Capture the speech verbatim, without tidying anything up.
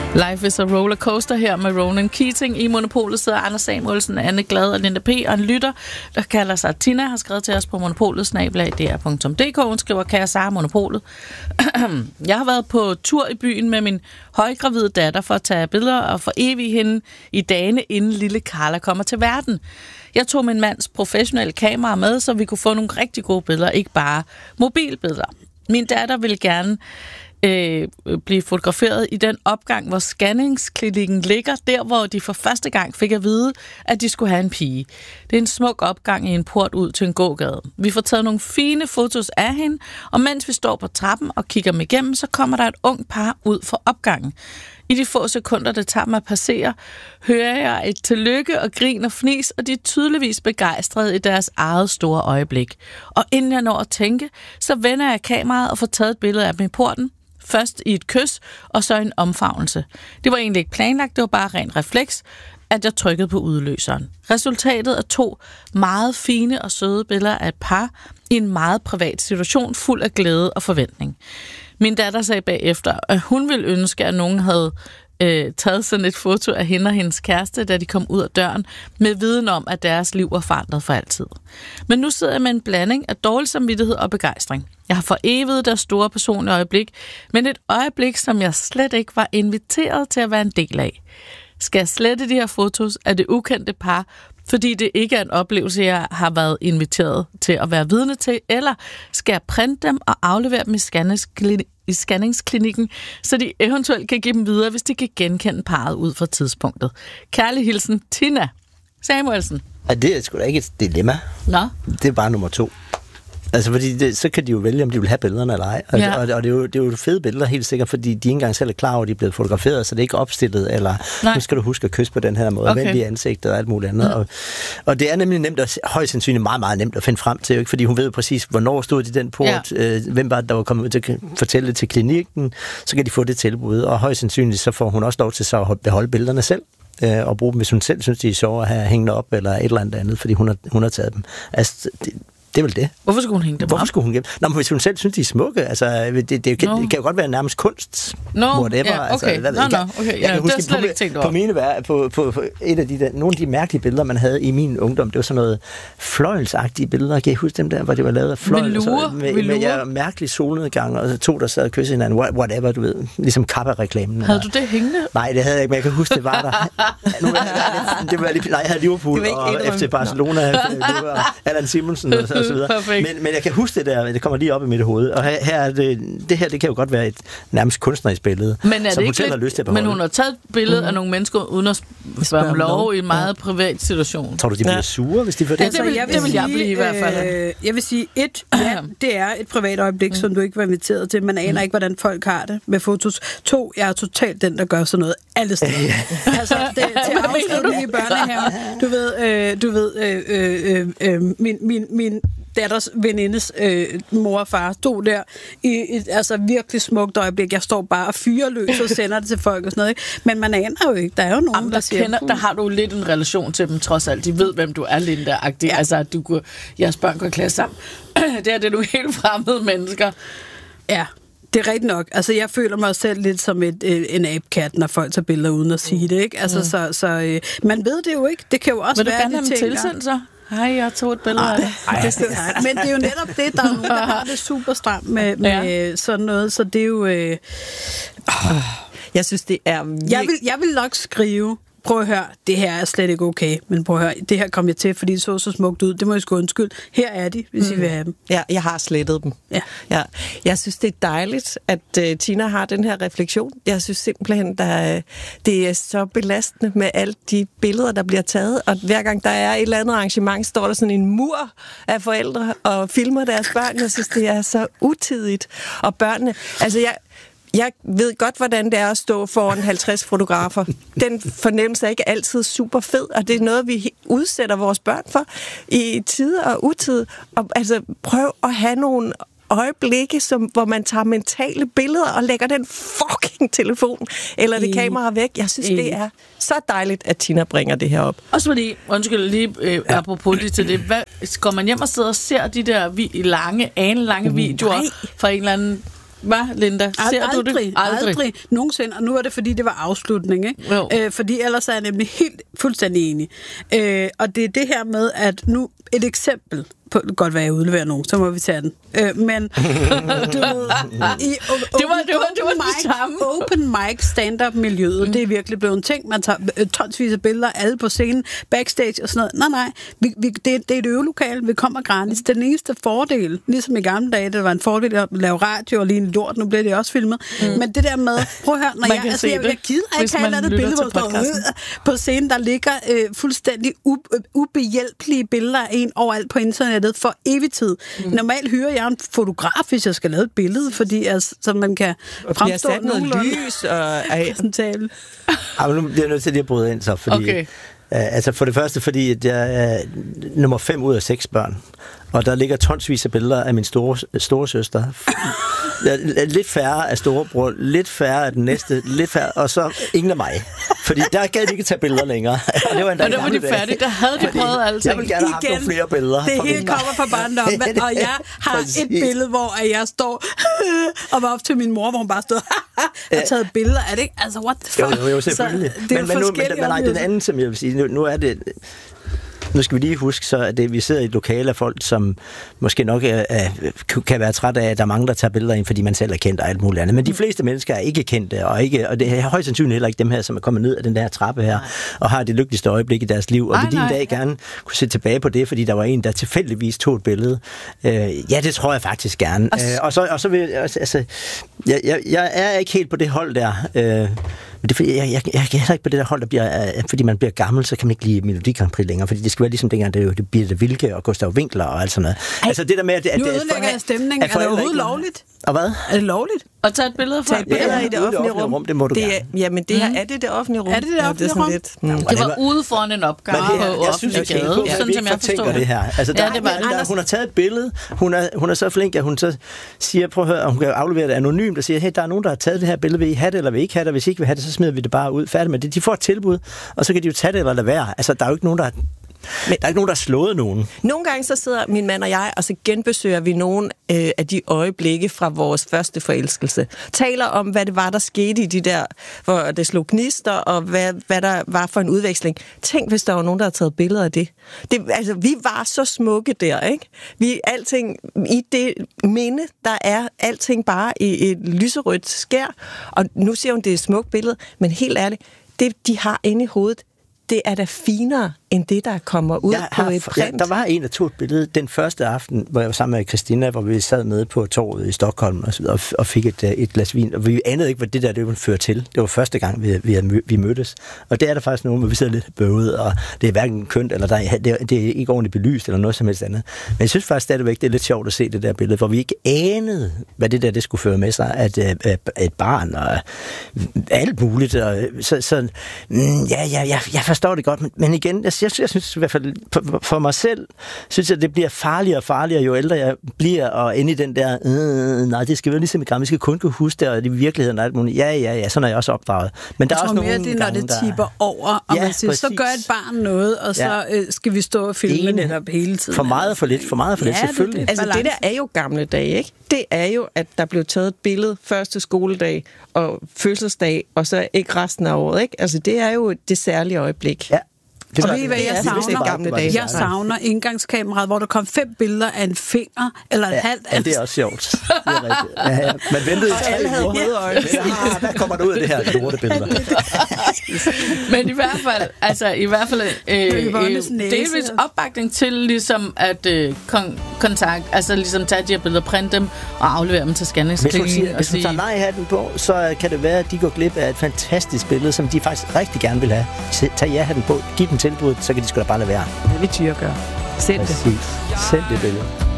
Life is a rollercoaster her med Ronan Keating. I Monopolet sidder Anders Samuelsen, Anne Glad og Linda P. og en lytter, der kalder sig Tina, har skrevet til os på monopolet snabel-a d r punktum d k. Hun skriver, kære Sara Monopolet. Jeg har været på tur i byen med min højgravide datter for at tage billeder og for evigt hende i dagene, inden lille Carla kommer til verden. Jeg tog min mands professionelle kamera med, så vi kunne få nogle rigtig gode billeder, ikke bare mobilbilleder. Min datter ville gerne Øh, blive fotograferet i den opgang, hvor scanningsklinikken ligger, der hvor de for første gang fik at vide, at de skulle have en pige. Det er en smuk opgang i en port ud til en gågade. Vi får taget nogle fine fotos af hende, og mens vi står på trappen og kigger dem igennem, så kommer der et ung par ud fra opgangen. I de få sekunder, det tager mig at passere, hører jeg et tillykke og grin og fnis, og de er tydeligvis begejstrede i deres eget store øjeblik. Og inden jeg når at tænke, så vender jeg kameraet og får taget et billede af dem i porten. Først i et kys, og så en omfavnelse. Det var egentlig ikke planlagt, det var bare ren refleks, at jeg trykkede på udløseren. Resultatet er to meget fine og søde billeder af et par i en meget privat situation, fuld af glæde og forventning. Min datter sagde bagefter, at hun ville ønske, at nogen havde øh, taget sådan et foto af hende og hendes kæreste, da de kom ud af døren, med viden om, at deres liv var forandret for altid. Men nu sidder jeg med en blanding af dårlig samvittighed og begejstring. Jeg har foreviget deres store personlige øjeblik, men et øjeblik, som jeg slet ikke var inviteret til at være en del af. Skal jeg slette de her fotos af det ukendte par, fordi det ikke er en oplevelse, jeg har været inviteret til at være vidne til, eller skal jeg printe dem og aflevere dem i, i scanningsklinikken, så de eventuelt kan give dem videre, hvis de kan genkende parret ud fra tidspunktet. Kærlig hilsen, Tina Samuelsen. Ja, det er sgu da ikke et dilemma. Nå? Det er bare nummer to. Altså, fordi det, så kan de jo vælge, om de vil have billederne eller ej. Og, ja. og, og det, er jo, det er jo fede billeder, helt sikkert, fordi de ikke engang selv er klar over, at de er blevet fotograferet, så det er ikke opstillet, eller Nej. nu skal du huske at kysse på den her måde, okay. vend i ansigtet og alt muligt andet. Ja. Og, og det er nemlig nemt, at, højst sandsynligt meget, meget nemt at finde frem til, ikke? Fordi hun ved præcis, hvornår stod de i den port, ja. øh, hvem var det, der var kommet ud til at fortælle det til klinikken, så kan de få det tilbud, og højst sandsynligt, så får hun også lov til så at beholde billederne selv, øh, og bruge dem, hvis hun selv synes, de er sjove at have hængende op, eller et eller andet andet, fordi hun har, hun har taget dem. Altså, det, Det er vel det. Hvorfor skulle hun hænge dem Hvorfor skulle hun gemme? Nå, men hvis hun selv synes, de er smukke, altså, det, det, det, no. det kan jo godt være nærmest kunst. No, whatever. yeah, okay. Altså, no, no, okay. Jeg, jeg kan huske, det er slet ikke tænkt over. På mine vær, på, på, på et af de der, nogle af de mærkelige billeder, man havde i min ungdom, det var sådan noget fløjelsagtige billeder. Kan I huske dem der, hvor det var lavet af fløjl? Velure? Med, med, med ja, mærkelig solnedgang, og to, der sad og kyssede hinanden. Whatever, du ved. Ligesom Kappa-reklamen. Havde du det hængende? Nej, det havde jeg ikke, men jeg kan huske, det var der. Nu, det var lige, nej, jeg havde Liverpool og F C Barcelona, Allan Simonsen og så videre. Men, men jeg kan huske det der, det kommer lige op i mit hoved. Og her, her er det, det her, det kan jo godt være et nærmest kunstnerisk billede, men er som det hun selv har lyst til at beholde. Men hun har taget et billede mm. af nogle mennesker uden at spørge om lov i en meget ja. privat situation. Tror du, de bliver ja. sure, hvis de får det? Altså, det, vil, det vil jeg blive i hvert fald. Øh, jeg vil sige, et, ja, det er et privat øjeblik, mm. som du ikke var inviteret til. Man aner mm. ikke, hvordan folk har det med fotos. To, jeg er totalt den, der gør sådan noget alle steder. altså, det, til afslutning i børnehaven. Du ved, øh, du ved øh, øh, øh, min, min, min datters venindes øh, mor og far stod der i et altså virkelig smukt øjeblik. Jeg står bare og fyrer løs og sender det til folk og sådan noget. Ikke? Men man aner jo ikke. Der er jo nogen, Jamen, der, der siger... Kender, der har du lidt en relation til dem, trods alt. De ved, hvem du er, Linda-agtig. Ja. Altså, at du kunne, jeres børn går i klasse sammen. det er det, du er helt fremmede mennesker. Ja. Det er rigtigt nok. Altså, jeg føler mig selv lidt som et, øh, en abekat, når folk tager billeder uden at sige det, ikke? Altså, mm. så, så øh, man ved det jo ikke. Det kan jo også Vil være, du gerne have dem tilsendt så? Hej, jeg tog et billede af det. Men det er jo netop det, der er nogen, der har det super stramt med, med ja. sådan noget, så det er jo... Øh, oh. Jeg synes, det er... Virke... Jeg, vil, jeg vil nok skrive... Prøv at høre, det her er slet ikke okay, men prøv at høre, det her kom jeg til, fordi det så så smukt ud. Det må jeg sgu undskylde. Her er de, hvis mm. I vil have dem. Ja, jeg har slettet dem. Ja. Ja. Jeg synes, det er dejligt, at uh, Tina har den her refleksion. Jeg synes simpelthen, at det er så belastende med alle de billeder, der bliver taget. Og hver gang der er et eller andet arrangement, står der sådan en mur af forældre og filmer deres børn. Jeg synes, det er så utidigt. Og børnene... Altså, jeg... Jeg ved godt, hvordan det er at stå foran halvtreds fotografer. Den fornemmelse er ikke altid super fed, og det er noget, vi udsætter vores børn for i tide og utid. Og altså, prøv at have nogle øjeblikke, som, hvor man tager mentale billeder og lægger den fucking telefon eller det kamera væk. Jeg synes, det er så dejligt, at Tina bringer det her op. Også fordi, undskyld lige øh, ja. apropos lige til det, hvad, går man hjem og sidder og ser de der vi, lange, anelange videoer fra en eller anden Hvad, Linda? Ser aldrig, du det? Aldrig. Aldrig nogensinde. Og nu er det, fordi det var afslutning. Ikke? Øh, fordi ellers er jeg nemlig helt fuldstændig enig. Øh, og det er det her med, at nu et eksempel på, godt være, jeg udleverer nogen, så må vi tage den. Øh, men du ved, i o- o- det var, det var, det var open, det samme. mic, open mic stand-up miljøet, mm. det er virkelig blevet en ting. Man tager øh, tonsvis af billeder, alle på scenen, backstage og sådan noget. Nej, nej, vi, vi, det, det er et øvelokale, vi kommer gratis. Det er den eneste fordel, ligesom i gamle dage, det var en fordel at lave radio og lige en lort, nu bliver det også filmet. Mm. Men det der med, prøv at høre, når jeg, altså, jeg, jeg gider ikke have et andet billede, hvor der står på scenen, der ligger øh, fuldstændig u- ubehjælpelige billeder af en overalt på internettet for evig tid. Mm. Normalt hyrer jeg en fotograf, hvis jeg skal lave et billede, fordi altså, så man kan fremstå noget lys og præsentabel. Ja, nu bliver jeg nødt til lige at bryde ind så, fordi okay. Uh, altså for det første, fordi jeg er nummer fem ud af seks børn, og der ligger tonsvis af billeder af min store, store søster. Lidt færre af storebror, lidt færre af den næste, lidt færre, og så ingen af mig. Fordi der gad de ikke tage billeder længere. Og det var en og der var de færdige, der havde de prøvet alt. Jeg ville gerne have haft nogle flere billeder. Det hele kommer fra barndommen, og jeg har et billede, hvor jeg står og var op til min mor, hvor hun bare stod og taget billeder af det. Altså, what the fuck? Jo, jo, jo selvfølgelig. Så, det er men, men, nu, men, men nej, den anden, som jeg vil sige, nu, nu er det... Nu skal vi lige huske, så at det, vi sidder i et lokale af folk, som måske nok er, er, kan være træt af, at der er mange, der tager billeder ind, fordi man selv er kendt og alt muligt andet. Men de fleste mennesker er ikke kendte, og, ikke, og det er højst sandsynligt heller ikke dem her, som er kommet ned af den der trappe her, og har det lykkeligste øjeblik i deres liv, og vil de en dag gerne kunne se tilbage på det, fordi der var en, der tilfældigvis tog et billede. Øh, ja, det tror jeg faktisk gerne. Øh, og, så, og så vil jeg, altså, jeg, jeg, jeg er ikke helt på det hold der, øh, men det er fordi, jeg, jeg, jeg er heller ikke på det der hold, der bliver, øh, fordi man bliver gammel, så kan man ikke lide Melodi Grand Prix længere, fordi det skal være ligesom dengang, det er jo det Birte Wilke og Gustav Winkler og alt sådan noget. Ej, altså det der med, at det, nu ødelægger jeg stemningen. Er det overhovedet lovligt? Og hvad? Er det lovligt? Og tage et billede fra et billede ja, i det offentlige rum. rum. Det må du det gerne. Er, jamen det her, mm. er det det offentlige rum? Er det det offentlige rum? Lidt, mm. Det var ude foran en opgang på offentlig gade, ja, sådan som jeg forstår det her. Altså, der, ja, det var der, der, hun har taget et billede. Hun er, hun er så flink, at hun så siger, prøv at høre, hun kan aflevere det anonymt og siger, hey, der er nogen, der har taget det her billede, vil I have det, eller vil I ikke have det, og hvis I ikke vil have det, så smider vi det bare ud. Færdig med det. De får et tilbud, og så kan de jo tage det eller lade være. Altså, der er jo ikke nogen, der Men der er ikke nogen, der har slået nogen. Nogle gange så sidder min mand og jeg, og så genbesøger vi nogle øh, af de øjeblikke fra vores første forelskelse. Taler om, hvad det var, der skete i de der, hvor det slog gnister, og hvad, hvad der var for en udveksling. Tænk, hvis der var nogen, der havde taget billeder af det. det altså, vi var så smukke der, ikke? Vi, alting, i det minde, der er alting bare i et lyserødt skær. Og nu siger hun, det er et smukt billede, men helt ærligt, det de har inde i hovedet, det er da finere end det, der kommer ud jeg på har, et print. Ja, der var en, der tog et billede den første aften, hvor jeg var sammen med Christina, hvor vi sad nede på torvet i Stockholm og, så videre, og fik et, et glas vin, og vi anede ikke, hvad det der det ville føre til. Det var første gang, vi, vi, havde, vi mødtes. Og det er der faktisk nogen, hvor vi sidder lidt bøvet, og det er hverken kønt, eller der er, det, er, det er ikke ordentligt belyst, eller noget som helst andet. Men jeg synes faktisk stadigvæk, det er lidt sjovt at se det der billede, hvor vi ikke anede, hvad det der det skulle føre med sig, at, at et barn og alt muligt. Og, så, så ja, ja, ja, jeg forstår det godt, men, men igen, jeg, jeg, jeg synes i hvert fald, for, for mig selv, synes jeg, det bliver farligere og farligere, jo ældre jeg bliver, og inde i den der, øh, nej, det skal være ligesom i gamle, vi skal kun kunne huske det, og det i virkeligheden og alt muligt. Ja, ja, ja, sådan er jeg også opdraget. Men der jeg er også tror mere, nogle det er, når gange, det tipper der... over, og ja, man siger, så gør et barn noget, og så ja. øh, skal vi stå og filme netop hele tiden. For meget for lidt, for meget for lidt, ja, selvfølgelig. Det, det. Altså, det der er jo gamle dage, ikke? Det er jo, at der blev taget et billede første skoledag og fødselsdag, og så ikke resten af året, ikke? Altså, det er jo det særlige øjeblik. Ja. Det og ved I, hvad jeg savner? Gamle dage. Jeg savner indgangskameraet, hvor der kom fem billeder af en finger, eller et ja, halvt. Ja, det er også sjovt. Det er rigtigt. Ja, ja. Man ventede i tre uger. Ja, hvad kommer der ud af det her lorte billeder? Men i hvert fald, altså i hvert fald øh, delvis opbakning til ligesom at øh, kon- kontakt, altså ligesom tage de her billeder, printe dem og aflevere dem til scanningsklinikken. Hvis hun, siger, hvis hun tager nej-hatten på, så kan det være, at de går glip af et fantastisk billede, som de faktisk rigtig gerne vil have. Tag ja-hatten på, giv dem tilbud, så kan de sgu da bare lade være. Det vil tyre gøre. Send det. Send det billede.